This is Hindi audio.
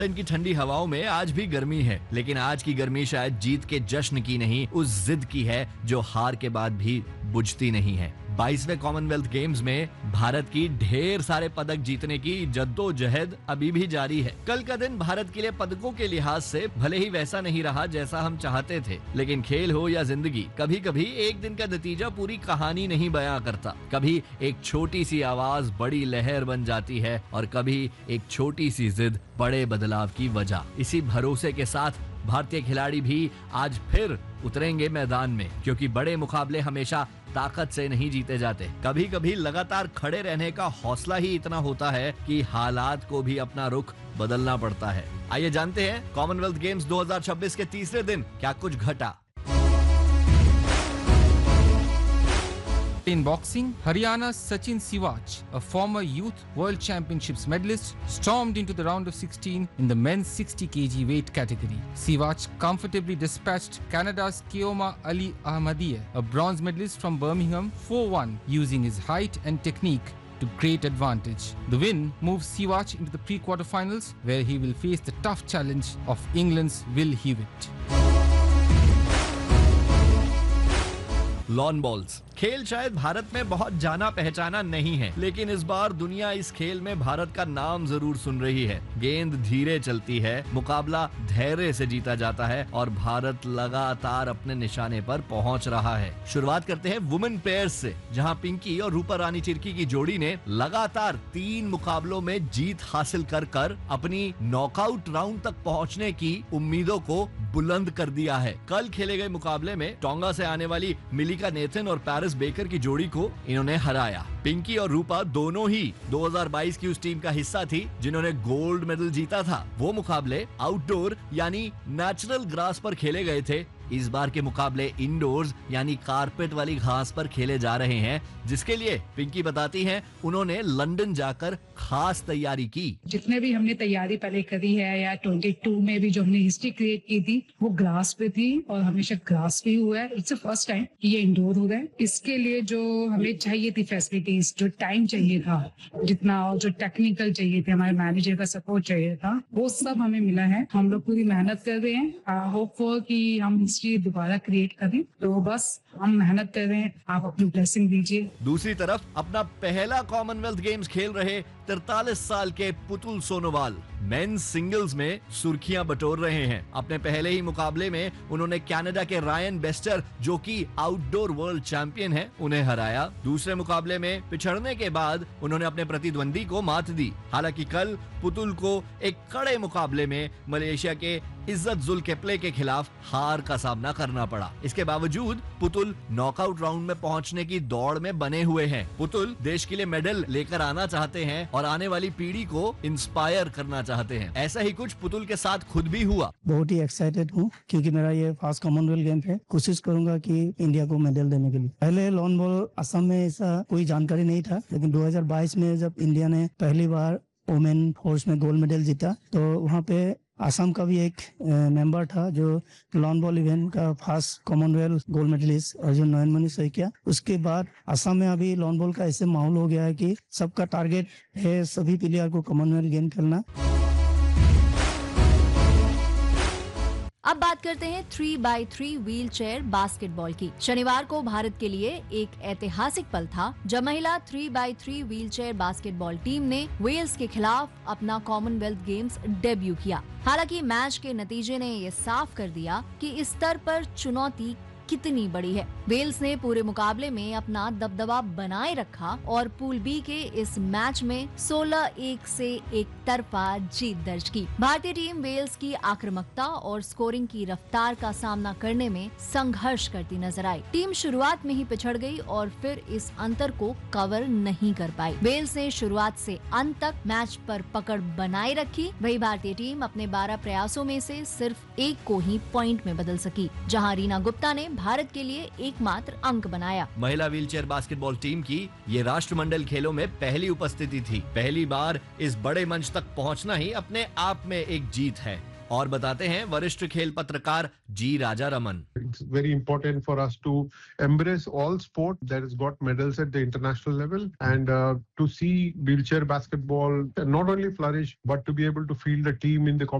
इनकी ठंडी हवाओं में आज भी गर्मी है, लेकिन आज की गर्मी शायद जीत के जश्न की नहीं, उस जिद की है जो हार के बाद भी बुझती नहीं है। 22वें कॉमनवेल्थ गेम्स में भारत की ढेर सारे पदक जीतने की जद्दोजहद अभी भी जारी है। कल का दिन भारत के लिए पदकों के लिहाज से भले ही वैसा नहीं रहा जैसा हम चाहते थे, लेकिन खेल हो या जिंदगी, कभी कभी एक दिन का नतीजा पूरी कहानी नहीं बयां करता। कभी एक छोटी सी आवाज बड़ी लहर बन जाती है और कभी एक छोटी सी जिद बड़े बदलाव की वजह। इसी भरोसे के साथ भारतीय खिलाड़ी भी आज फिर उतरेंगे मैदान में, क्योंकि बड़े मुकाबले हमेशा ताकत से नहीं जीते जाते। कभी कभी लगातार खड़े रहने का हौसला ही इतना होता है कि हालात को भी अपना रुख बदलना पड़ता है। आइए जानते हैं कॉमनवेल्थ गेम्स 2026 के तीसरे दिन क्या कुछ घटा। In boxing, Haryana's Sachin Siwaj, a former Youth World Championships medalist, stormed into the round of 16 in the men's 60 kg weight category. Siwaj comfortably dispatched Canada's Keoma Ali Ahmadiyeh, a bronze medalist from Birmingham, 4-1, using his height and technique to great advantage. The win moves Siwaj into the pre-quarterfinals, where he will face the tough challenge of England's Will Hewitt. Lawn balls खेल शायद भारत में बहुत जाना पहचाना नहीं है, लेकिन इस बार दुनिया इस खेल में भारत का नाम जरूर सुन रही है। गेंद धीरे चलती है, मुकाबला धैर्य से जीता जाता है और भारत लगातार अपने निशाने पर पहुंच रहा है। शुरुआत करते हैं वुमेन पेयर्स से, जहां पिंकी और रूपा रानी चिरकी की जोड़ी ने लगातार 3 मुकाबलों में जीत हासिल कर अपनी नॉकआउट राउंड तक पहुंचने की उम्मीदों को बुलंद कर दिया है। कल खेले गए मुकाबले में टोंगा से आने वाली मिलिका नेथन और पेरिस बेकर की जोड़ी को इन्होंने हराया। पिंकी और रूपा दोनों ही 2022 की उस टीम का हिस्सा थी जिन्होंने गोल्ड मेडल जीता था। वो मुकाबले आउटडोर यानी नेचुरल ग्रास पर खेले गए थे। इस बार के मुकाबले इंडोर्स यानी कारपेट वाली घास पर खेले जा रहे हैं, जिसके लिए पिंकी बताती हैं उन्होंने लंदन जाकर खास तैयारी की। जितने भी हमने तैयारी पहले करी है या 22 में भी जो हमने हिस्ट्री क्रिएट की थी वो ग्रास पे थी और हमेशा ग्रास पे हुआ है। इट्स फर्स्ट टाइम कि ये इंडोर हो गए। इसके लिए जो हमें चाहिए थी फैसिलिटीज, जो टाइम चाहिए था जितना, और जो टेक्निकल चाहिए थे, हमारे मैनेजर का सपोर्ट चाहिए था, वो सब हमें मिला है। हम लोग पूरी मेहनत कर रहे हैं। होप फॉर कि हम दोबारा क्रिएट करें, तो बस हम मेहनत कर रहे हैं। आप अपनी ब्लेसिंग दीजिए। दूसरी तरफ अपना पहला कॉमनवेल्थ गेम्स खेल रहे 43 साल के पुतुल सोनोवाल मेंस सिंगल्स में सुर्खियां बटोर रहे हैं। अपने पहले ही मुकाबले में उन्होंने कनाडा के रायन बेस्टर, जो कि आउटडोर वर्ल्ड चैंपियन हैं, उन्हें हराया। दूसरे मुकाबले में पिछड़ने के बाद उन्होंने अपने प्रतिद्वंदी को मात दी। हालांकि कल पुतुल को एक कड़े मुकाबले में मलेशिया के इज्जत जुल केप्ले के खिलाफ हार का सामना करना पड़ा। इसके बावजूद पुतुल नॉकआउट राउंड में पहुंचने की दौड़ में बने हुए हैं। पुतुल देश के लिए मेडल लेकर आना चाहते हैं और आने वाली पीढ़ी को इंस्पायर करना चाहते हैं। ऐसा ही कुछ पुतुल के साथ खुद भी हुआ। बहुत ही एक्साइटेड हूँ क्योंकि मेरा ये फर्स्ट कॉमनवेल्थ गेम है। कोशिश करूंगा कि इंडिया को मेडल देने के लिए। पहले लॉन बॉल असम में ऐसा कोई जानकारी नहीं था, लेकिन 2022 में जब इंडिया ने पहली बार वोमेन फोर्स में गोल्ड मेडल जीता, तो वहाँ पे असम का भी एक मेंबर था जो लॉन बॉल इवेंट का first Commonwealth gold medallist Arjun नयनमणि Saikia. उसके बाद असम में अभी लॉन बॉल का ऐसे माहौल हो गया है कि सबका टारगेट है सभी प्लेयर को कॉमनवेल्थ गेम खेलना। अब बात करते हैं 3x3 व्हील चेयर बास्केटबॉल की। शनिवार को भारत के लिए एक ऐतिहासिक पल था जब महिला 3x3 wheel chair basketball team ने वेल्स के खिलाफ अपना कॉमनवेल्थ गेम्स डेब्यू किया। हालांकि मैच के नतीजे ने ये साफ कर दिया कि इस स्तर पर चुनौती कितनी बड़ी है। वेल्स ने पूरे मुकाबले में अपना दबदबा बनाए रखा और पूल बी के इस मैच में 16-1 से एक तरफा जीत दर्ज की। भारतीय टीम वेल्स की आक्रामकता और स्कोरिंग की रफ्तार का सामना करने में संघर्ष करती नजर आई। टीम शुरुआत में ही पिछड़ गई और फिर इस अंतर को कवर नहीं कर पाई। वेल्स ने शुरुआत से अंत तक मैच पर पकड़ बनाए रखी। वही भारतीय टीम अपने 12 प्रयासों में से सिर्फ एक को ही पॉइंट में बदल सकी, जहां रीना गुप्ता ने भारत के लिए एकमात्र अंक बनाया। महिला व्हीलचेयर बास्केटबॉल टीम की ये राष्ट्रमंडल खेलों में पहली उपस्थिति थी। पहली बार इस बड़े मंच तक पहुंचना ही अपने आप में एक जीत है। और बताते हैं वरिष्ठ खेल पत्रकार जी राजा Raman. It's very important for us to embrace all sport that has got medals at the international level and to see wheelchair basketball not only flourish but to be able to field a team in the